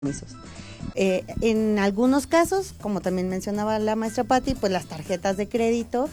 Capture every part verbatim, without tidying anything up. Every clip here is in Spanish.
compromisos. Eh, en algunos casos, como también mencionaba la maestra Patti, pues las tarjetas de crédito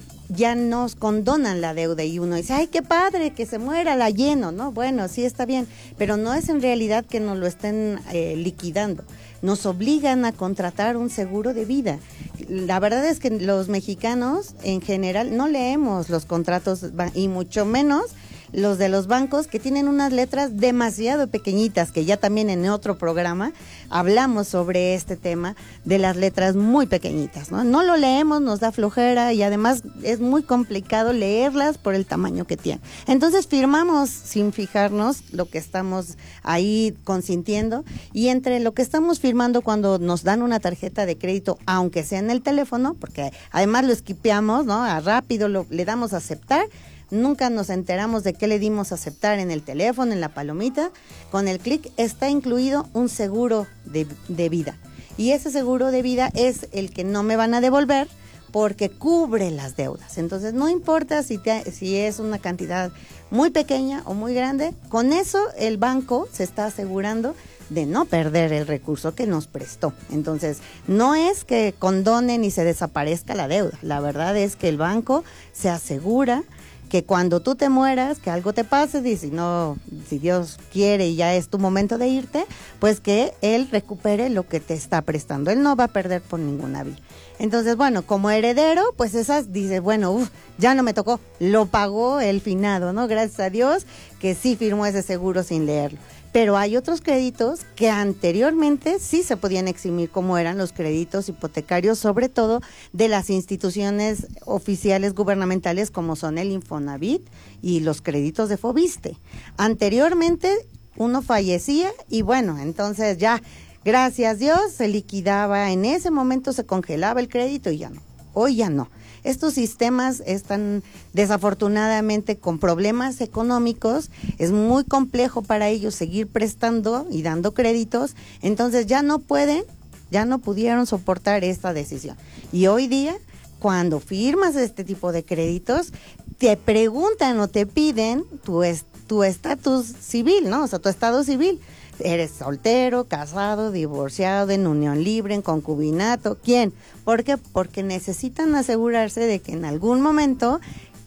ya nos condonan la deuda y uno dice, ay, qué padre, que se muera, la lleno, ¿no? Bueno, sí está bien, pero no es en realidad que nos lo estén eh, liquidando. Nos obligan a contratar un seguro de vida. La verdad es que los mexicanos en general no leemos los contratos y mucho menos los de los bancos, que tienen unas letras demasiado pequeñitas, que ya también en otro programa hablamos sobre este tema de las letras muy pequeñitas, ¿no? No lo leemos, nos da flojera y además es muy complicado leerlas por el tamaño que tienen. Entonces firmamos sin fijarnos lo que estamos ahí consintiendo, y entre lo que estamos firmando cuando nos dan una tarjeta de crédito, aunque sea en el teléfono, porque además lo esquipeamos, ¿no? A rápido lo, le damos a aceptar. Nunca nos enteramos de qué le dimos a aceptar en el teléfono, en la palomita. Con el clic está incluido un seguro de, de vida. Y ese seguro de vida es el que no me van a devolver porque cubre las deudas. Entonces no importa si, te, si es una cantidad muy pequeña o muy grande, con eso el banco se está asegurando de no perder el recurso que nos prestó. Entonces, no es que condone ni se desaparezca la deuda. La verdad es que el banco se asegura que cuando tú te mueras, que algo te pase, y si no, si Dios quiere y ya es tu momento de irte, pues que él recupere lo que te está prestando. Él no va a perder por ninguna vía. Entonces, bueno, como heredero, pues esas, dice, bueno, uf, ya no me tocó, lo pagó el finado, ¿no? Gracias a Dios que sí firmó ese seguro sin leerlo. Pero hay otros créditos que anteriormente sí se podían eximir, como eran los créditos hipotecarios, sobre todo de las instituciones oficiales gubernamentales como son el Infonavit y los créditos de Fobiste. Anteriormente uno fallecía y bueno, entonces ya, gracias a Dios, se liquidaba, en ese momento se congelaba el crédito y ya no. Hoy ya no. Estos sistemas están desafortunadamente con problemas económicos, es muy complejo para ellos seguir prestando y dando créditos, entonces ya no pueden, ya no pudieron soportar esta decisión. Y hoy día, cuando firmas este tipo de créditos, te preguntan o te piden tu es, tu estatus civil, ¿no? O sea, tu estado civil. ¿Eres soltero, casado, divorciado, en unión libre, en concubinato? ¿Quién? ¿Por qué? Porque necesitan asegurarse de que en algún momento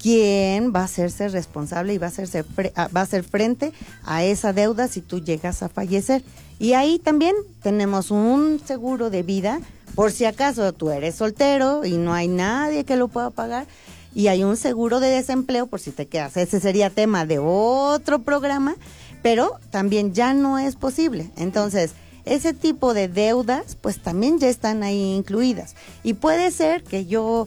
quién va a hacerse responsable y va a hacerse fre- va a hacer frente a esa deuda si tú llegas a fallecer. Y ahí también tenemos un seguro de vida por si acaso tú eres soltero y no hay nadie que lo pueda pagar. Y hay un seguro de desempleo por si te quedas. Ese sería tema de otro programa, pero también ya no es posible. Entonces, ese tipo de deudas, pues también ya están ahí incluidas. Y puede ser que yo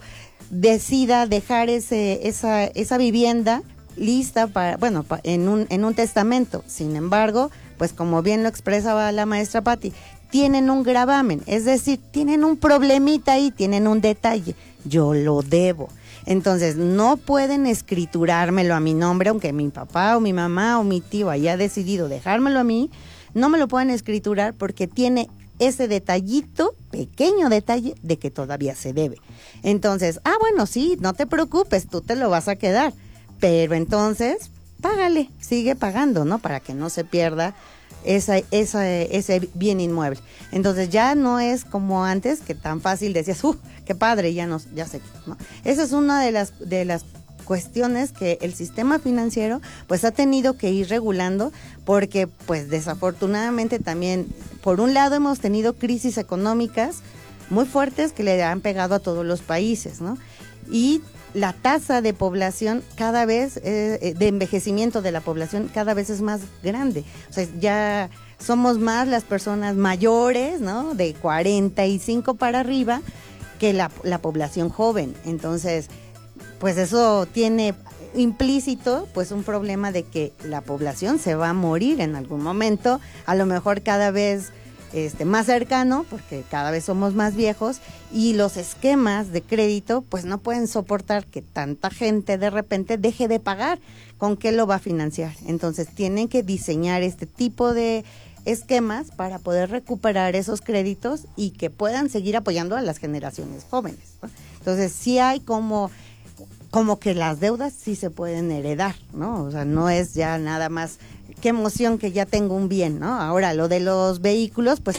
decida dejar ese, esa, esa vivienda lista para, bueno, pa, en un, en un testamento. Sin embargo, pues como bien lo expresaba la maestra Patti, tienen un gravamen, es decir, tienen un problemita ahí, tienen un detalle. Yo lo debo. Entonces, no pueden escriturármelo a mi nombre, aunque mi papá o mi mamá o mi tío haya decidido dejármelo a mí, no me lo pueden escriturar porque tiene ese detallito, pequeño detalle, de que todavía se debe. Entonces, ah, bueno, sí, no te preocupes, tú te lo vas a quedar, pero entonces, págale, sigue pagando, ¿no? Para que no se pierda Esa, esa, ese bien inmueble. Entonces ya no es como antes, que tan fácil decías, ¡uh, qué padre! Ya, nos, ya sé, ¿no? Esa es una de las, de las cuestiones que el sistema financiero pues ha tenido que ir regulando, porque pues desafortunadamente también, por un lado, hemos tenido crisis económicas muy fuertes que le han pegado a todos los países, ¿no? Y la tasa de población cada vez, eh, de envejecimiento de la población cada vez es más grande. O sea, ya somos más las personas mayores, ¿no? De cuarenta y cinco para arriba que la, la población joven. Entonces, pues eso tiene implícito pues un problema de que la población se va a morir en algún momento, a lo mejor cada vez Este, más cercano, porque cada vez somos más viejos y los esquemas de crédito pues no pueden soportar que tanta gente de repente deje de pagar. ¿Con qué lo va a financiar? Entonces tienen que diseñar este tipo de esquemas para poder recuperar esos créditos y que puedan seguir apoyando a las generaciones jóvenes, ¿no? Entonces sí hay como como que las deudas sí se pueden heredar, ¿no? O sea, no es ya nada más qué emoción que ya tengo un bien, ¿no? Ahora, lo de los vehículos, pues